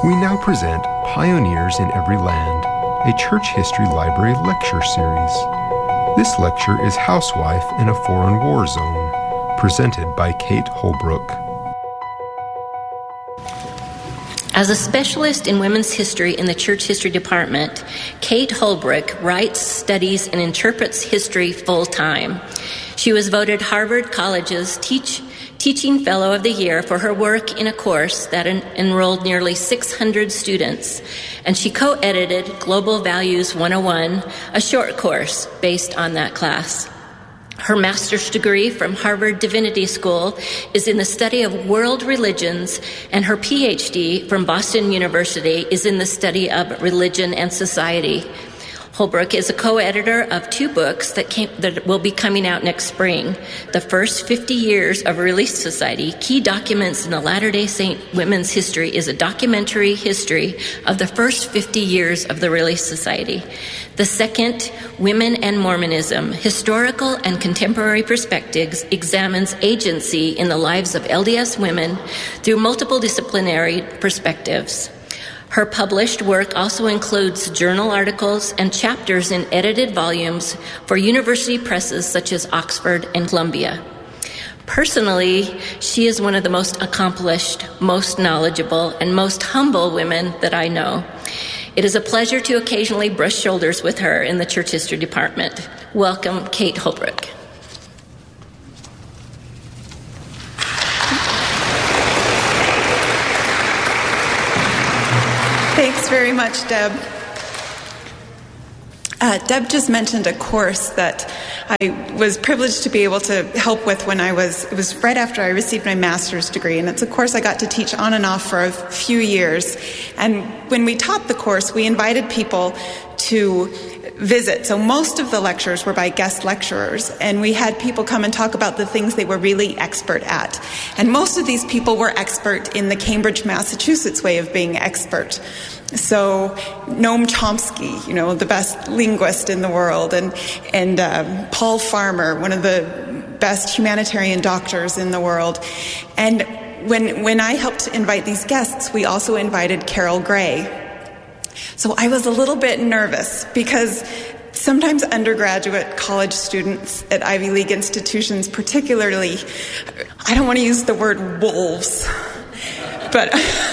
We now present Pioneers in Every Land, a church history library lecture series. This lecture is Housewife in a Foreign War Zone, presented by Kate Holbrook. As a specialist in women's history in the Church History Department, Kate Holbrook writes, studies, and interprets history full-time. She was voted Harvard College's Teaching Fellow of the Year for her work in a course that enrolled nearly 600 students, and she co-edited Global Values 101, a short course based on that class. Her master's degree from Harvard Divinity School is in the study of world religions, and her PhD from Boston University is in the study of religion and society. Holbrook is a co-editor of two books that will be coming out next spring. The First 50 Years of Relief Society, Key Documents in the Latter-day Saint Women's History, is a documentary history of the first 50 years of the Relief Society. The second, Women and Mormonism, Historical and Contemporary Perspectives, examines agency in the lives of LDS women through multiple disciplinary perspectives. Her published work also includes journal articles and chapters in edited volumes for university presses such as Oxford and Columbia. Personally, she is one of the most accomplished, most knowledgeable, and most humble women that I know. It is a pleasure to occasionally brush shoulders with her in the Church History Department. Welcome, Kate Holbrook. Thanks very much, Deb. Deb just mentioned a course that I was privileged to be able to help with when it was right after I received my master's degree, and it's a course I got to teach on and off for a few years. And when we taught the course, we invited people to visit. So most of the lectures were by guest lecturers, and we had people come and talk about the things they were really expert at. And most of these people were expert in the Cambridge, Massachusetts way of being expert. So Noam Chomsky, the best linguist in the world, and Paul Farmer, one of the best humanitarian doctors in the world. And when I helped invite these guests, we also invited Carol Gray. So I was a little bit nervous because sometimes undergraduate college students at Ivy League institutions, particularly, I don't want to use the word wolves, but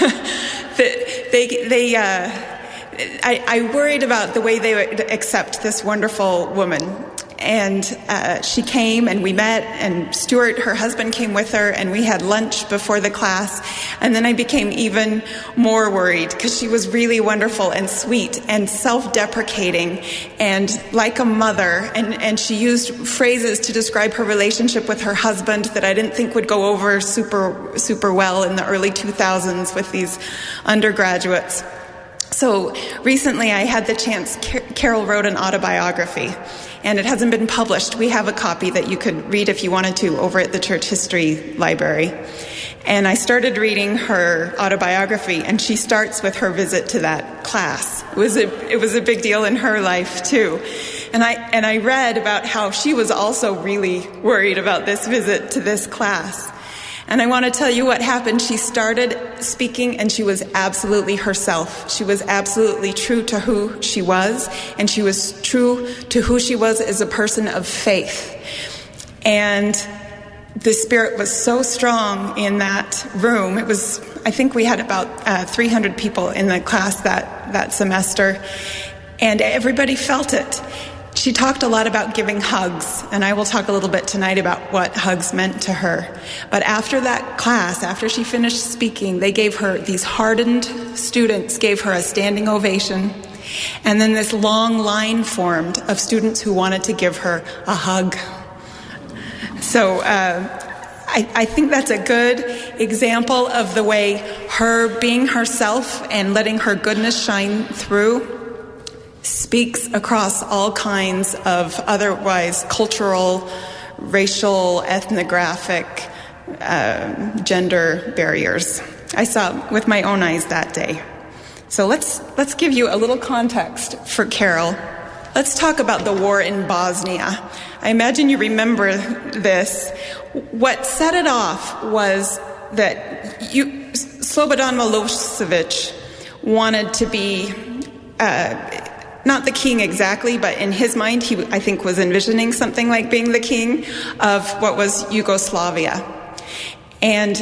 I worried about the way they would accept this wonderful woman. And she came and we met, and Stuart, her husband, came with her, and we had lunch before the class. And then I became even more worried because she was really wonderful and sweet and self-deprecating and like a mother. And she used phrases to describe her relationship with her husband that I didn't think would go over super well in the early 2000s with these undergraduates. So recently I had the chance, Carol wrote an autobiography, and it hasn't been published. We have a copy that you could read if you wanted to over at the Church History Library. And I started reading her autobiography, and she starts with her visit to that class. It was a big deal in her life too. And I read about how she was also really worried about this visit to this class. And I want to tell you what happened. She started speaking, and she was absolutely herself. She was absolutely true to who she was, and she was true to who she was as a person of faith. And the Spirit was so strong in that room. I think we had about 300 people in the class that semester, and everybody felt it. She talked a lot about giving hugs, and I will talk a little bit tonight about what hugs meant to her. But after that class, after she finished speaking, these hardened students gave her a standing ovation, and then this long line formed of students who wanted to give her a hug. So I think that's a good example of the way her being herself and letting her goodness shine through speaks across all kinds of otherwise cultural, racial, ethnographic, gender barriers. I saw with my own eyes that day. So let's give you a little context for Carol. Let's talk about the war in Bosnia. I imagine you remember this. What set it off was that Slobodan Milosevic wanted to be not the king exactly, but in his mind, he, I think, was envisioning something like being the king of what was Yugoslavia. And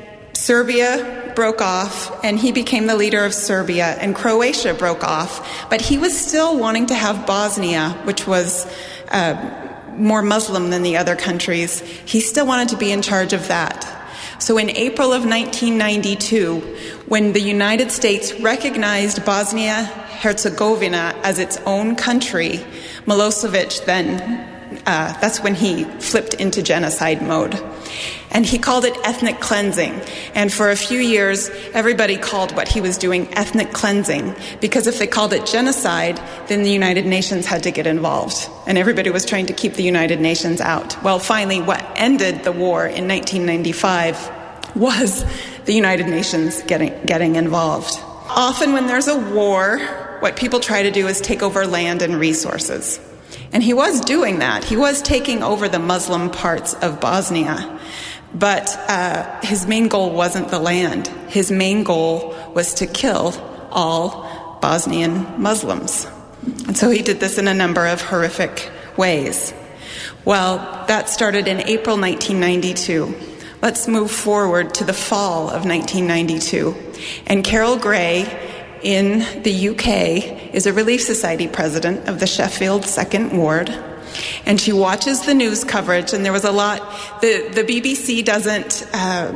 Serbia broke off, and he became the leader of Serbia, and Croatia broke off. But he was still wanting to have Bosnia, which was more Muslim than the other countries. He still wanted to be in charge of that. So in April of 1992, when the United States recognized Bosnia-Herzegovina as its own country, Milosevic then, that's when he flipped into genocide mode. And he called it ethnic cleansing. And for a few years, everybody called what he was doing ethnic cleansing, because if they called it genocide, then the United Nations had to get involved. And everybody was trying to keep the United Nations out. Well, finally, what ended the war in 1995 was the United Nations getting involved. Often when there's a war, what people try to do is take over land and resources. And he was doing that. He was taking over the Muslim parts of Bosnia. But his main goal wasn't the land. His main goal was to kill all Bosnian Muslims. And so he did this in a number of horrific ways. Well, that started in April 1992. Let's move forward to the fall of 1992. And Carol Gray in the UK is a Relief Society president of the Sheffield 2nd Ward. And she watches the news coverage, and there was a lot. The BBC doesn't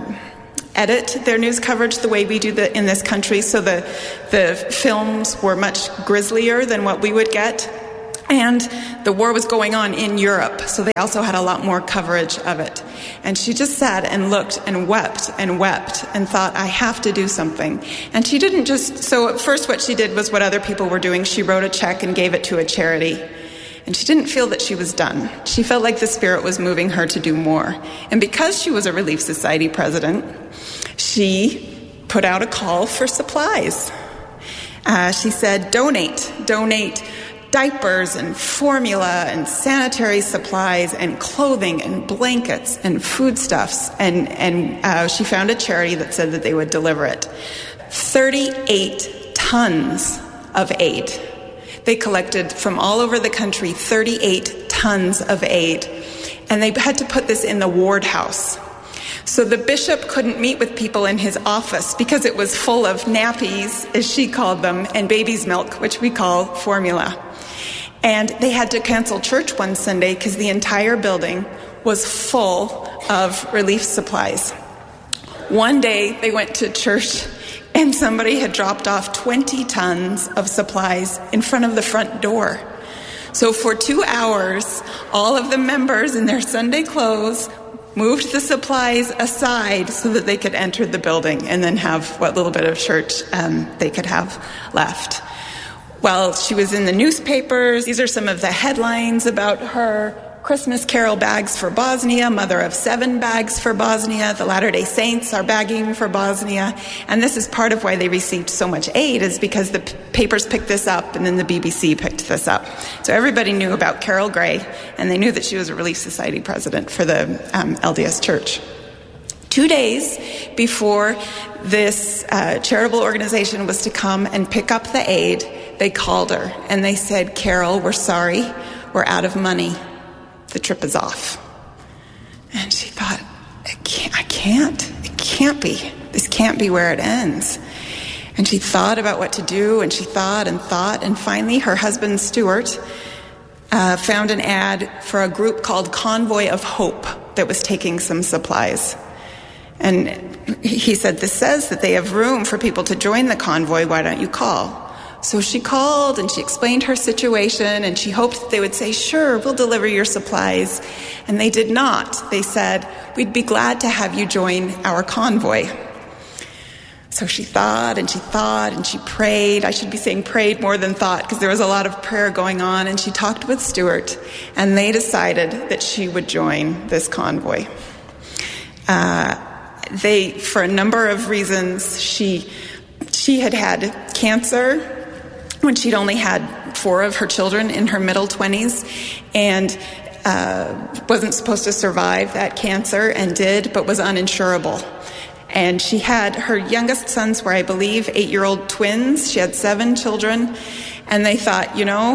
edit their news coverage the way we do in this country, so the films were much grislier than what we would get. And the war was going on in Europe, so they also had a lot more coverage of it. And she just sat and looked and wept and thought, I have to do something. And she didn't just, so at first what she did was what other people were doing. She wrote a check and gave it to a charity. And she didn't feel that she was done. She felt like the Spirit was moving her to do more. And because she was a Relief Society president, she put out a call for supplies. She said, donate diapers and formula and sanitary supplies and clothing and blankets and foodstuffs. And she found a charity that said that they would deliver it. 38 tons of aid. They collected from all over the country 38 tons of aid, and they had to put this in the ward house. So the bishop couldn't meet with people in his office because it was full of nappies, as she called them, and baby's milk, which we call formula. And they had to cancel church one Sunday because the entire building was full of relief supplies. One day they went to church, and somebody had dropped off 20 tons of supplies in front of the front door. So for 2 hours, all of the members in their Sunday clothes moved the supplies aside so that they could enter the building and then have what little bit of church they could have left. Well, she was in the newspapers. These are some of the headlines about her. Christmas Carol bags for Bosnia, mother of 7 bags for Bosnia. The Latter-day Saints are bagging for Bosnia. And this is part of why they received so much aid, is because the papers picked this up and then the BBC picked this up. So everybody knew about Carol Gray, and they knew that she was a Relief Society president for the LDS Church. 2 days before this charitable organization was to come and pick up the aid, they called her and they said, Carol, we're sorry, we're out of money. The trip is off. And she thought, it can't be. This can't be where it ends. And she thought about what to do, and she thought, and finally her husband, Stuart, found an ad for a group called Convoy of Hope that was taking some supplies. And he said, this says that they have room for people to join the convoy, why don't you call? So she called and she explained her situation, and she hoped that they would say, sure, we'll deliver your supplies. And they did not. They said, we'd be glad to have you join our convoy. So she thought and she prayed. I should be saying prayed more than thought, because there was a lot of prayer going on. And she talked with Stuart, and they decided that she would join this convoy. For a number of reasons, she had cancer when she'd only had 4 of her children in her middle 20s, and wasn't supposed to survive that cancer, and did, but was uninsurable. And she had, her youngest sons were, I believe, 8-year-old twins. She had 7 children. And they thought,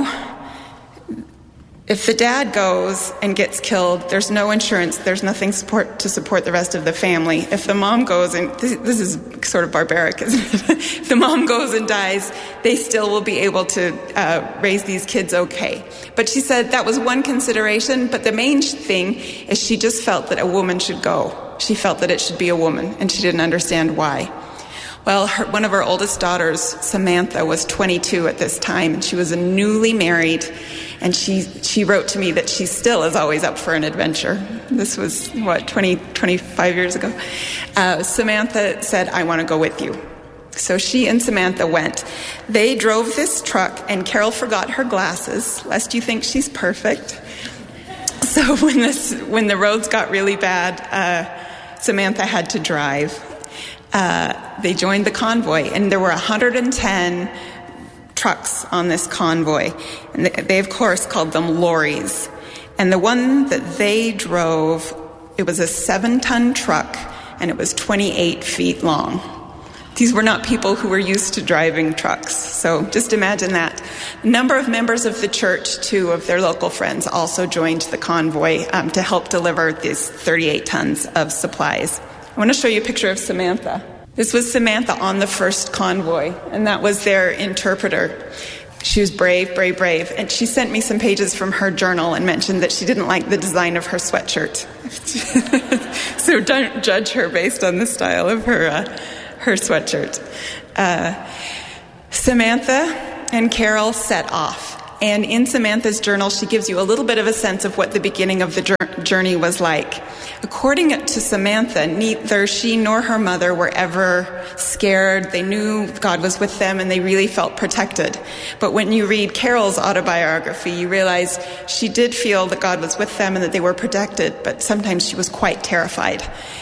if the dad goes and gets killed, there's no insurance, there's nothing to support the rest of the family. If the mom goes, and this is sort of barbaric, isn't it? If the mom goes and dies, they still will be able to raise these kids okay. But she said that was one consideration, but the main thing is she just felt that a woman should go. She felt that it should be a woman, and she didn't understand why. Well, one of her oldest daughters, Samantha, was 22 at this time, and she was newly married, and she wrote to me that she still is always up for an adventure. This was, 25 years ago? Samantha said, I want to go with you. So she and Samantha went. They drove this truck, and Carol forgot her glasses, lest you think she's perfect. So when the roads got really bad, Samantha had to drive. They joined the convoy, and there were 110 trucks on this convoy. And they, of course, called them lorries. And the one that they drove, it was a 7-ton truck, and it was 28 feet long. These were not people who were used to driving trucks. So just imagine that. A number of members of the church, too, of their local friends, also joined the convoy to help deliver these 38 tons of supplies. I want to show you a picture of Samantha. This was Samantha on the first convoy, and that was their interpreter. She was brave, brave, brave. And she sent me some pages from her journal and mentioned that she didn't like the design of her sweatshirt. So don't judge her based on the style of her sweatshirt. Samantha and Carol set off. And in Samantha's journal, she gives you a little bit of a sense of what the beginning of the journey was like. According to Samantha, neither she nor her mother were ever scared. They knew God was with them, and they really felt protected. But when you read Carol's autobiography, you realize she did feel that God was with them and that they were protected, but sometimes she was quite terrified.